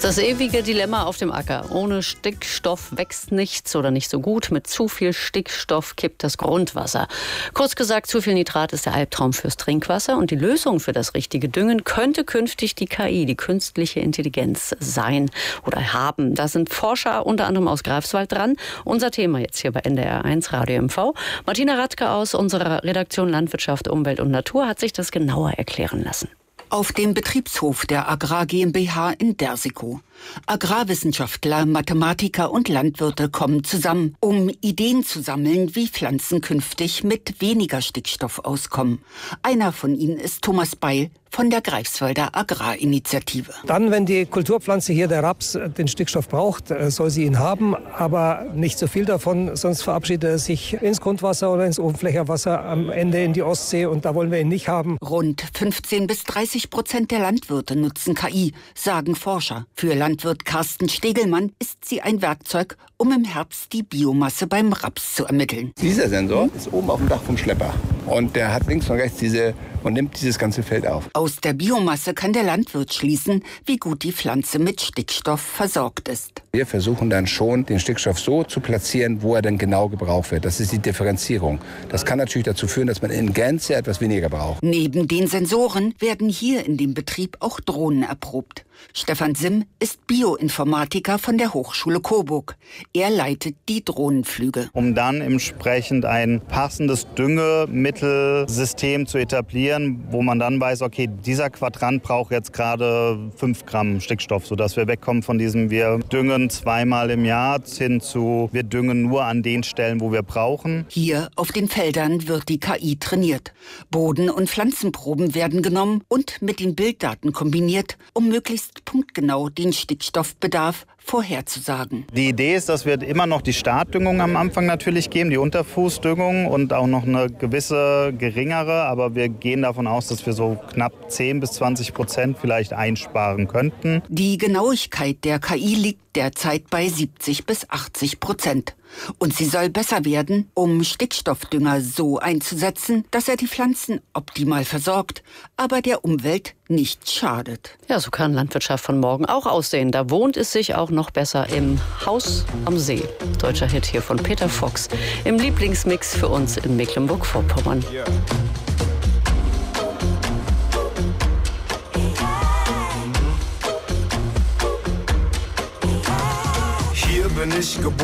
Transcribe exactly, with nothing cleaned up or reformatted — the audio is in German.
Das ewige Dilemma auf dem Acker. Ohne Stickstoff wächst nichts oder nicht so gut. Mit zu viel Stickstoff kippt das Grundwasser. Kurz gesagt, zu viel Nitrat ist der Albtraum fürs Trinkwasser. Und die Lösung für das richtige Düngen könnte künftig die K I, die künstliche Intelligenz, sein oder haben. Da sind Forscher unter anderem aus Greifswald dran. Unser Thema jetzt hier bei N D R eins Radio M V. Martina Radke aus unserer Redaktion Landwirtschaft, Umwelt und Natur hat sich das genauer erklären lassen. Auf dem Betriebshof der Agrar GmbH in Dersikow. Agrarwissenschaftler, Mathematiker und Landwirte kommen zusammen, um Ideen zu sammeln, wie Pflanzen künftig mit weniger Stickstoff auskommen. Einer von ihnen ist Thomas Beil von der Greifswalder Agrarinitiative. Dann, wenn die Kulturpflanze hier, der Raps, den Stickstoff braucht, soll sie ihn haben, aber nicht so viel davon, sonst verabschiedet er sich ins Grundwasser oder ins Oberflächenwasser, am Ende in die Ostsee, und da wollen wir ihn nicht haben. Rund fünfzehn bis dreißig Prozent der Landwirte nutzen K I, sagen Forscher. Für Landwirt Carsten Stegelmann ist sie ein Werkzeug, um im Herbst die Biomasse beim Raps zu ermitteln. Dieser Sensor ist oben auf dem Dach vom Schlepper und der hat links und rechts diese und nimmt dieses ganze Feld auf. Aus der Biomasse kann der Landwirt schließen, wie gut die Pflanze mit Stickstoff versorgt ist. Wir versuchen dann schon, den Stickstoff so zu platzieren, wo er dann genau gebraucht wird. Das ist die Differenzierung. Das kann natürlich dazu führen, dass man in Gänze etwas weniger braucht. Neben den Sensoren werden hier in dem Betrieb auch Drohnen erprobt. Stefan Simm ist Bioinformatiker von der Hochschule Coburg. Er leitet die Drohnenflüge. Um dann entsprechend ein passendes Düngemittelsystem zu etablieren, wo man dann weiß, okay, dieser Quadrant braucht jetzt gerade fünf Gramm Stickstoff, sodass wir wegkommen von diesem, wir düngen zweimal im Jahr hin zu, wir düngen nur an den Stellen, wo wir brauchen. Hier auf den Feldern wird die K I trainiert. Boden- und Pflanzenproben werden genommen und mit den Bilddaten kombiniert, um möglichst punktgenau den Stickstoffbedarf vorherzusagen. Die Idee ist, dass wir immer noch die Startdüngung am Anfang natürlich geben, die Unterfußdüngung, und auch noch eine gewisse geringere, aber wir gehen davon aus, dass wir so knapp zehn bis zwanzig Prozent vielleicht einsparen könnten. Die Genauigkeit der K I liegt derzeit bei siebzig bis achtzig Prozent. Und sie soll besser werden, um Stickstoffdünger so einzusetzen, dass er die Pflanzen optimal versorgt, aber der Umwelt nicht schadet. Ja, so kann Landwirtschaft von morgen auch aussehen. Da wohnt es sich auch noch besser im Haus am See. Deutscher Hit hier von Peter Fox im Lieblingsmix für uns in Mecklenburg-Vorpommern. Yeah. Hier bin ich geboren.